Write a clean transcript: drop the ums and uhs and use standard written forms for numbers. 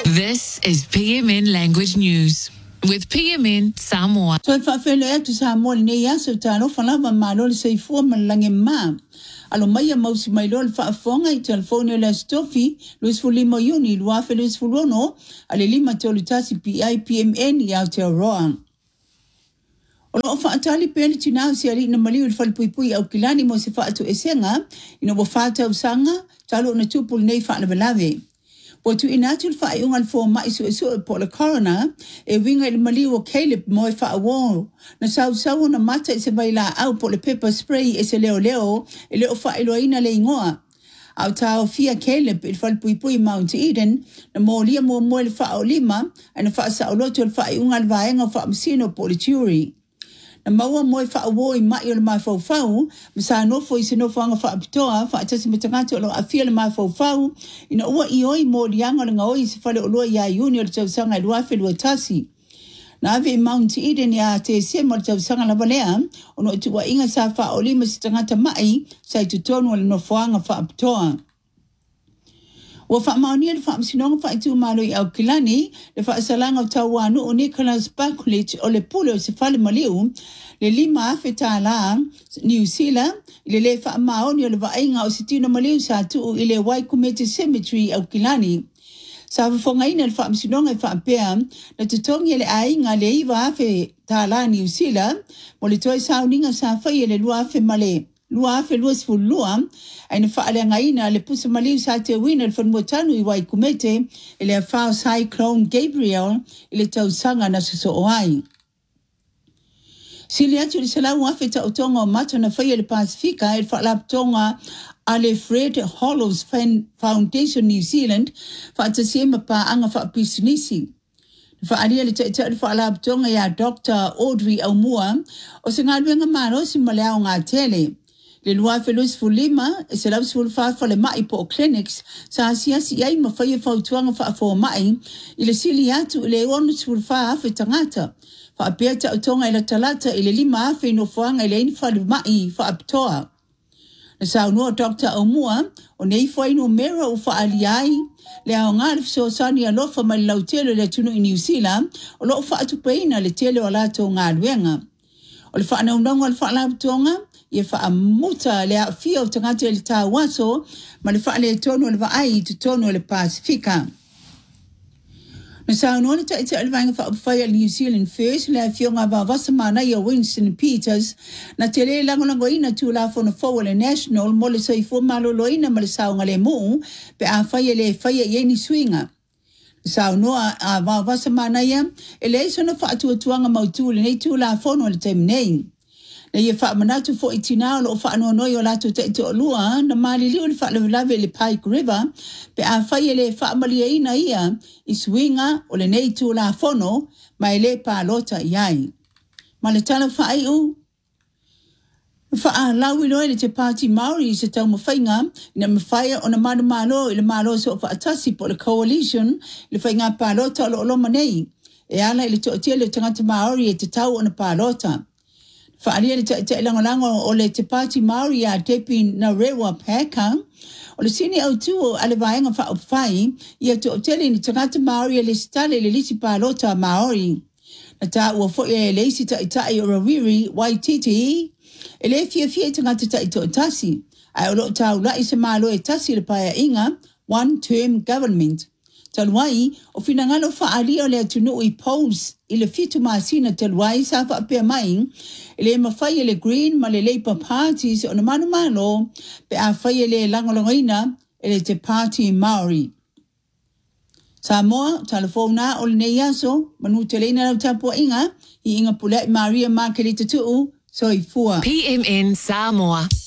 This is PMN Language News with PMN Samoa. So fa fele tu Samoa ne ya so tano fala ma malo se fu ma lange ma. Alo mai ya mausi mai lo fa fonga I telefono la stofi Luis Fulimo Uni lua fe Luis Fulono ale lima tolutasi PIPMN ya te roa. Olo fa atali pele tina si ali na mali fal pui au kilani mo se fa atu esenga ino bo fa ta usanga talo na tupul nei fa na belave. Watu inatul fa iungal fo ma isu po la corona e winga il mali o Caleb mo fa awo na sau na mata se baila au po le pepper spray e se leo e leo fa ilo ina le ngoa au tau fia Caleb il fal pui Mount Eden na mo el fa olima ana fa sa oloto fa iungal vaenga fa msino po le jury na maua moe fa awo I mai o le mai fau msa no fo isi no fanga fa apitoa fa atasi metangati o lo afia le mai fau ina ua ioi mo lianga le ngaoi se fale o loa ya iuni o le tausanga ilua fe lua tasi na ave Mount Eden ya te sema le tausanga la balea ono itua inga sa fa olima si tangata mai sa itutonu o le no fanga fa apitoa wa fa mauni le fa msinonga fa itu malo I au kilani le fa salanga o tawanu o Nicholas Bakulich o le pulo se fale maliu le lima feta la New Zealand le fa maoni o le vainga o sitino maliu sa tu ile Waikumete Cemetery au kilani sa fonga ina le fa msinonga fa pea na tutongi le ainga le iwa fe tala New Zealand mo le toi sauninga sa fa ile lua fe male lua fe luas fu lua aina fa ale ngaina le pusa maliu sa te wina le fanmotanu I Waikumete ile fa cyclone Gabriel ile tausanga na so oai sili atu le salau afe ta utonga o mato na faya le Pasifika il fa laptonga ale Fred Hollows Foundation New Zealand fa atasema pa anga fa pisinisi fa alia le ta fa laptonga ya Dr. Audrey Aumua o singalwenga maro si malao nga tele le lua felus fulima e se lau sulfa fa le mai po clinics sa asia si ai mafaya fa utuanga fa fo mai ile sili atu ile onu sulfa afe tangata fa apeta utonga ila talata ile lima afe no fuanga ile infa le mai fa aptoa na sa no Dr. Aumua o nei foi no mero o fa aliai le aonga so sani alofa mai lautelo le tunu I New Zealand o lo fa atu peina le tele o lato ngalwenga o le fa na undonga le fa la tonga ye fa muta le afia o tangata le tawaso ma le fa le tono le vai tu tono le Pasifika na sa no le ta le vanga fa fa New Zealand first le afia nga ba vasamana ya Winston Peters na tele lango ina tu la fo no fo le national mo le sai fo malo loina ma le sa nga le mu pe a fa ye ni swinga sa no a va vasamana ya ele so no fa tu tuanga mautu le nei tu la fo no le temnei na ye fa manatu fo itina lo fa no yo la to te lua na mali li fa le lave le Pike River pe a fa le fa mali ina ia iswinga o le nei tu la fono mai le pa lota yai male tala fa ai u fa a lawi no le te party Maori se tau mafainga na mafaya o na malo le malo so fa atasi po le coalition le fainga pa lota lo manei e ala le to le tangata Maori e te tau o na pa lota fa alia le te langolango o le te party Maori a tepi na rewa peka o le sini au tu o ale vaenga fa o fai ia to tele ni tangata Maori le stale le lisi palota Maori na ta ua fo e le isi ta itai o rawiri waititi e le fia tangata ta ito tasi ai o lo tau la isa malo e tasi le paya inga one term government talwai o finangalo fa alia le tunu I polls ile fitu masina talwai sa fa pe mai ile mafai le green ma le Labour parties o na malo pe a fai le langolongoina ile te party Maori Samoa telefona o le neiaso manu telena la tapo inga I inga pula Maria Markelita tu so I fua PMN Samoa.